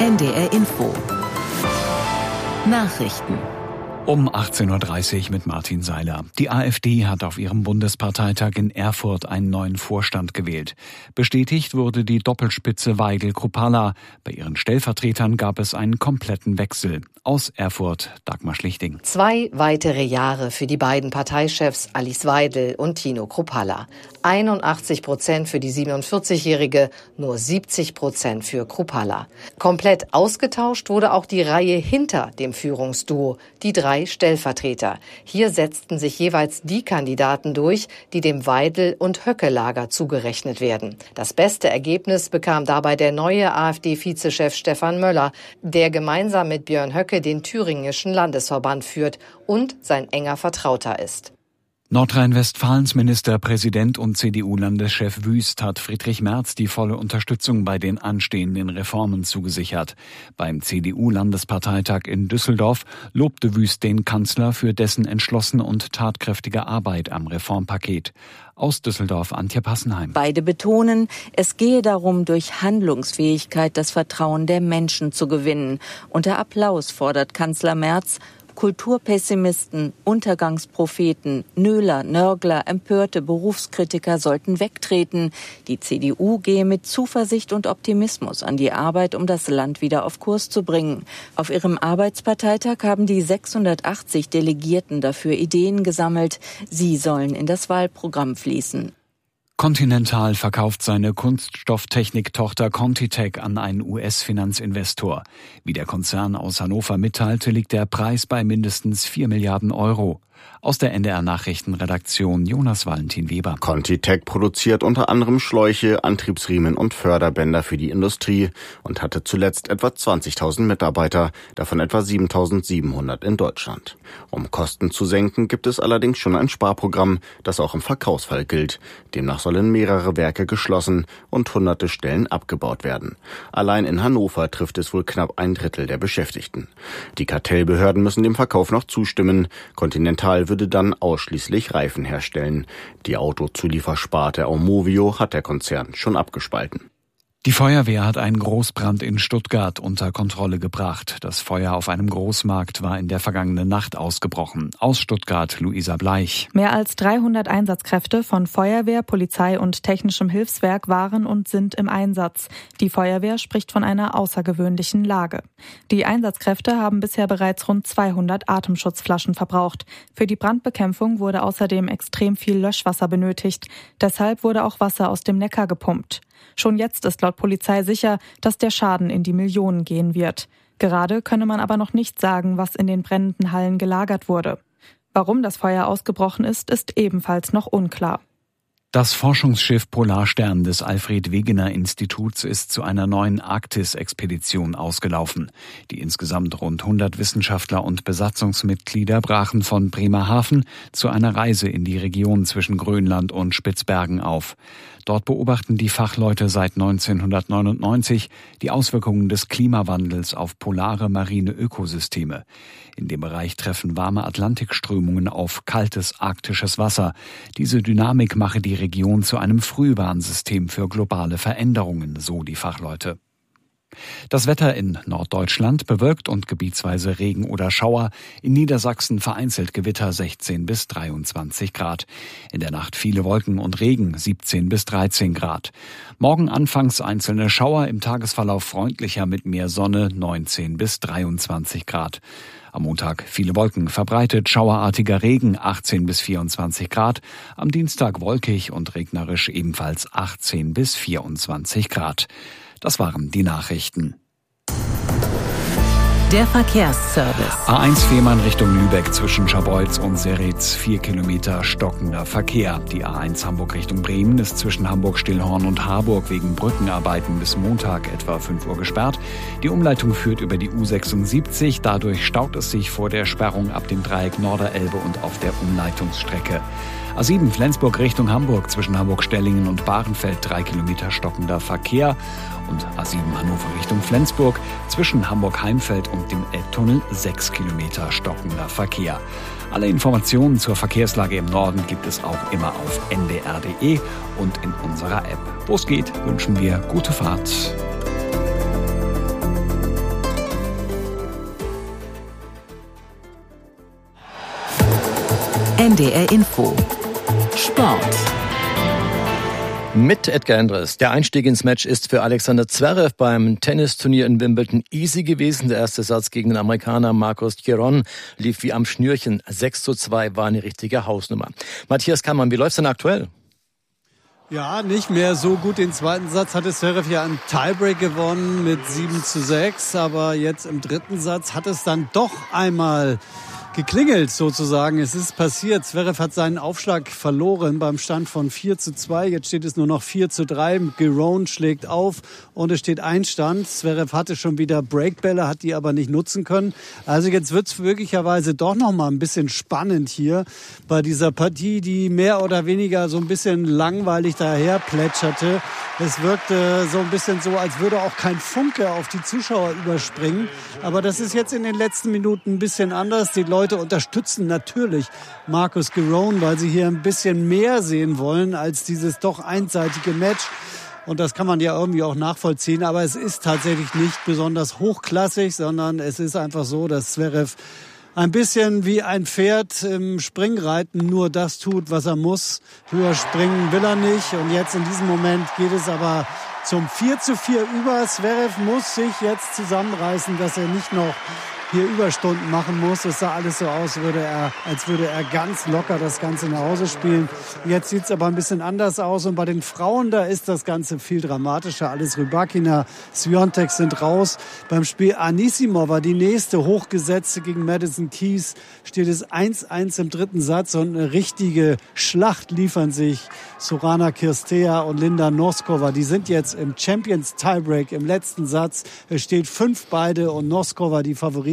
NDR Info. Nachrichten. Um 18.30 Uhr mit Martin Seiler. Die AfD hat auf ihrem Bundesparteitag in Erfurt einen neuen Vorstand gewählt. Bestätigt wurde die Doppelspitze Weigel-Kruppalla. Bei ihren Stellvertretern gab es einen kompletten Wechsel. Aus Erfurt, Dagmar Schlichting. 2 weitere Jahre für die beiden Parteichefs Alice Weidel und Tino Kruppalla. 81% für die 47-Jährige, nur 70% für Kruppalla. Komplett ausgetauscht wurde auch die Reihe hinter dem Führungsduo, die 3 Stellvertreter. Hier setzten sich jeweils die Kandidaten durch, die dem Weidel- und Höcke-Lager zugerechnet werden. Das beste Ergebnis bekam dabei der neue AfD-Vizechef Stefan Möller, der gemeinsam mit Björn Höcke den thüringischen Landesverband führt und sein enger Vertrauter ist. Nordrhein-Westfalens Ministerpräsident und CDU-Landeschef Wüst hat Friedrich Merz die volle Unterstützung bei den anstehenden Reformen zugesichert. Beim CDU-Landesparteitag in Düsseldorf lobte Wüst den Kanzler für dessen entschlossene und tatkräftige Arbeit am Reformpaket. Aus Düsseldorf Antje Passenheim. Beide betonen, es gehe darum, durch Handlungsfähigkeit das Vertrauen der Menschen zu gewinnen. Unter Applaus fordert Kanzler Merz, Kulturpessimisten, Untergangspropheten, Nöler, Nörgler, empörte Berufskritiker sollten wegtreten. Die CDU gehe mit Zuversicht und Optimismus an die Arbeit, um das Land wieder auf Kurs zu bringen. Auf ihrem Arbeitsparteitag haben die 680 Delegierten dafür Ideen gesammelt. Sie sollen in das Wahlprogramm fließen. Continental verkauft seine Kunststofftechnik-Tochter Contitech an einen US-Finanzinvestor. Wie der Konzern aus Hannover mitteilte, liegt der Preis bei mindestens 4 Milliarden Euro. Aus der NDR-Nachrichtenredaktion Jonas Valentin Weber. Contitech produziert unter anderem Schläuche, Antriebsriemen und Förderbänder für die Industrie und hatte zuletzt etwa 20.000 Mitarbeiter, davon etwa 7.700 in Deutschland. Um Kosten zu senken, gibt es allerdings schon ein Sparprogramm, das auch im Verkaufsfall gilt. Demnach sollen mehrere Werke geschlossen und hunderte Stellen abgebaut werden. Allein in Hannover trifft es wohl knapp 1/3 der Beschäftigten. Die Kartellbehörden müssen dem Verkauf noch zustimmen. Continental würde dann ausschließlich Reifen herstellen. Die Autozuliefersparte Aumovio hat der Konzern schon abgespalten. Die Feuerwehr hat einen Großbrand in Stuttgart unter Kontrolle gebracht. Das Feuer auf einem Großmarkt war in der vergangenen Nacht ausgebrochen. Aus Stuttgart, Luisa Bleich. Mehr als 300 Einsatzkräfte von Feuerwehr, Polizei und technischem Hilfswerk waren und sind im Einsatz. Die Feuerwehr spricht von einer außergewöhnlichen Lage. Die Einsatzkräfte haben bisher bereits rund 200 Atemschutzflaschen verbraucht. Für die Brandbekämpfung wurde außerdem extrem viel Löschwasser benötigt. Deshalb wurde auch Wasser aus dem Neckar gepumpt. Schon jetzt ist laut Polizei sicher, dass der Schaden in die Millionen gehen wird. Gerade könne man aber noch nicht sagen, was in den brennenden Hallen gelagert wurde. Warum das Feuer ausgebrochen ist ebenfalls noch unklar. Das Forschungsschiff Polarstern des Alfred-Wegener-Instituts ist zu einer neuen Arktis-Expedition ausgelaufen. Die insgesamt rund 100 Wissenschaftler und Besatzungsmitglieder brachen von Bremerhaven zu einer Reise in die Region zwischen Grönland und Spitzbergen auf. Dort beobachten die Fachleute seit 1999 die Auswirkungen des Klimawandels auf polare marine Ökosysteme. In dem Bereich treffen warme Atlantikströmungen auf kaltes arktisches Wasser. Diese Dynamik mache die Region zu einem Frühwarnsystem für globale Veränderungen, so die Fachleute. Das Wetter in Norddeutschland: bewölkt und gebietsweise Regen oder Schauer. In Niedersachsen vereinzelt Gewitter, 16 bis 23 Grad. In der Nacht viele Wolken und Regen, 17 bis 13 Grad. Morgen anfangs einzelne Schauer, im Tagesverlauf freundlicher mit mehr Sonne, 19 bis 23 Grad. Am Montag viele Wolken, verbreitet schauerartiger Regen, 18 bis 24 Grad. Am Dienstag wolkig und regnerisch, ebenfalls 18 bis 24 Grad. Das waren die Nachrichten. Der Verkehrsservice. A1 Fehmarn Richtung Lübeck zwischen Scharbeutz und Seretz, 4 Kilometer stockender Verkehr. Die A1 Hamburg Richtung Bremen ist zwischen Hamburg-Stillhorn und Harburg wegen Brückenarbeiten bis Montag etwa 5 Uhr gesperrt. Die Umleitung führt über die U76. Dadurch staut es sich vor der Sperrung ab dem Dreieck Norderelbe und auf der Umleitungsstrecke. A7 Flensburg Richtung Hamburg zwischen Hamburg-Stellingen und Bahrenfeld, 3 Kilometer stockender Verkehr. Und A7 Hannover Richtung Flensburg zwischen Hamburg-Heimfeld und dem Elbtunnel, 6 Kilometer stockender Verkehr. Alle Informationen zur Verkehrslage im Norden gibt es auch immer auf ndr.de und in unserer App. Wo es geht, wünschen wir gute Fahrt. NDR Info. Sport. Mit Edgar Endres. Der Einstieg ins Match ist für Alexander Zverev beim Tennisturnier in Wimbledon easy gewesen. Der erste Satz gegen den Amerikaner Marcos Giron lief wie am Schnürchen. 6:2 war eine richtige Hausnummer. Matthias Kammann, wie läuft's denn aktuell? Ja, nicht mehr so gut. Den zweiten Satz hatte Zverev ja einen Tiebreak gewonnen mit 7:6. Aber jetzt im dritten Satz hat es dann doch einmal geklingelt sozusagen. Es ist passiert. Zverev hat seinen Aufschlag verloren beim Stand von 4:2. Jetzt steht es nur noch 4:3. Giron schlägt auf und es steht Einstand. Zverev hatte schon wieder Breakbälle, hat die aber nicht nutzen können. Also jetzt wird es möglicherweise doch noch mal ein bisschen spannend hier bei dieser Partie, die mehr oder weniger so ein bisschen langweilig daher plätscherte. Es wirkte so ein bisschen so, als würde auch kein Funke auf die Zuschauer überspringen. Aber das ist jetzt in den letzten Minuten ein bisschen anders. Die Leute unterstützen natürlich Marcos Giron, weil sie hier ein bisschen mehr sehen wollen als dieses doch einseitige Match. Und das kann man ja irgendwie auch nachvollziehen. Aber es ist tatsächlich nicht besonders hochklassig, sondern es ist einfach so, dass Zverev ein bisschen wie ein Pferd im Springreiten nur das tut, was er muss. Höher springen will er nicht. Und jetzt in diesem Moment geht es aber zum 4:4 über. Zverev muss sich jetzt zusammenreißen, dass er nicht noch hier Überstunden machen muss. Es sah alles so aus, als würde er ganz locker das Ganze nach Hause spielen. Jetzt sieht es aber ein bisschen anders aus. Und bei den Frauen, da ist das Ganze viel dramatischer. Alles Rybakina, Swiatek sind raus. Beim Spiel Anisimova, die nächste Hochgesetzte gegen Madison Keys, steht es 1:1 im dritten Satz. Und eine richtige Schlacht liefern sich Sorana Cirstea und Linda Noskova. Die sind jetzt im Champions Tiebreak im letzten Satz. Es steht 5 beide und Noskova die Favoritin.